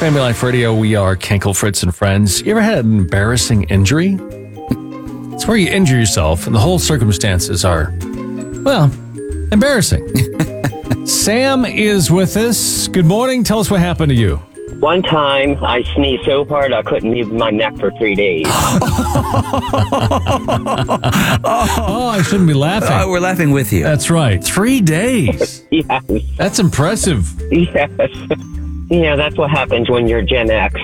Family Life Radio. We are Kenkel, Fritz, and friends. You ever had an embarrassing injury? It's where you injure yourself, and the whole circumstances are, well, embarrassing. Sam is with us. Good morning. Tell us what happened to you. One time, I sneezed so hard I couldn't move my neck for 3 days. Oh, I shouldn't be laughing. We're laughing with you. That's right. 3 days. Yes. That's impressive. Yes. Yeah, that's what happens when you're Gen X.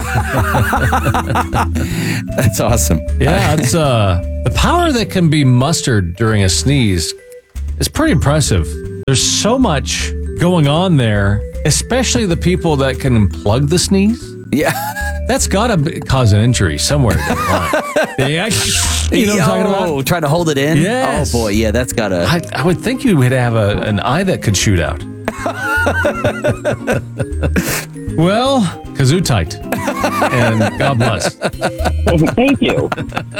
That's awesome. Yeah, it's the power that can be mustered during a sneeze is pretty impressive. There's so much going on there, especially the people that can plug the sneeze. Yeah. That's got to cause an injury somewhere down the line. Yeah, you know what I'm talking about? Trying to hold it in? Yes. Oh, boy. Yeah, that's got to... I would think you would have an eye that could shoot out. Well, kazoo tight. And God bless. Thank you.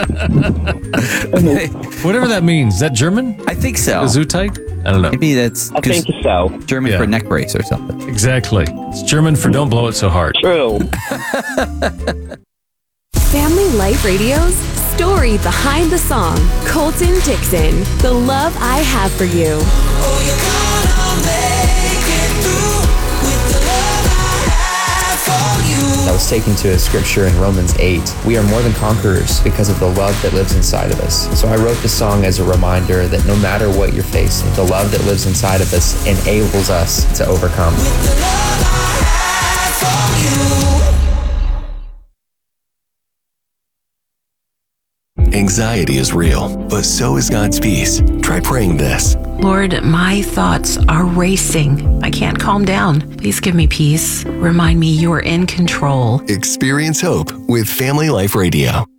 Whatever that means. Is that German? I think so. Kazoo tight? I don't know. Maybe that's I think so. German for neck brace or something. Exactly. It's German for don't blow it so hard. True. Family Life Radio's story behind the song. Colton Dixon, The Love I Have for You. Oh, you're gonna make it through with the love I have for you. I was taken to a scripture in Romans 8. We are more than conquerors because of the love that lives inside of us. So I wrote this song as a reminder that no matter what you're facing, the love that lives inside of us enables us to overcome. With the love I have for you. Anxiety is real, but so is God's peace. Try praying this. Lord, my thoughts are racing. I can't calm down. Please give me peace. Remind me you're in control. Experience hope with Family Life Radio.